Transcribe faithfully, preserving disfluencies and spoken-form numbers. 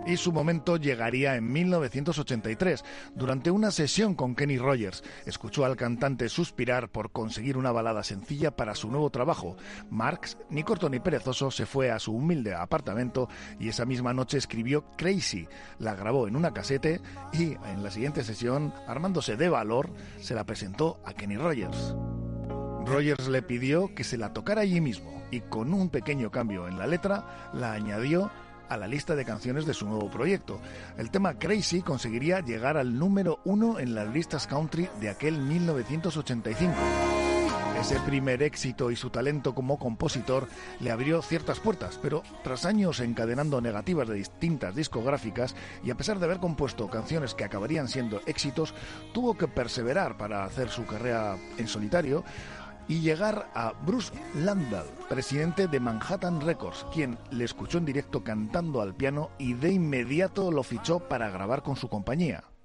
Y su momento llegaría en mil novecientos ochenta y tres. Durante una sesión con Kenny Rogers, escuchó al cantante suspirar por conseguir una balada sencilla para su nuevo trabajo. Marx, ni corto ni perezoso, se fue a su humilde apartamento y esa misma noche escribió Crazy. La grabó en una casete y en la siguiente sesión, armándose de valor, se la presentó a Kenny Rogers. Rogers le pidió que se la tocara allí mismo y con un pequeño cambio en la letra la añadió a la lista de canciones de su nuevo proyecto. El tema Crazy conseguiría llegar al número uno en las listas country de aquel mil novecientos ochenta y cinco. Ese primer éxito y su talento como compositor le abrió ciertas puertas, pero tras años encadenando negativas de distintas discográficas y a pesar de haber compuesto canciones que acabarían siendo éxitos, tuvo que perseverar para hacer su carrera en solitario y llegar a Bruce Landau, presidente de Manhattan Records, quien le escuchó en directo cantando al piano y de inmediato lo fichó para grabar con su compañía.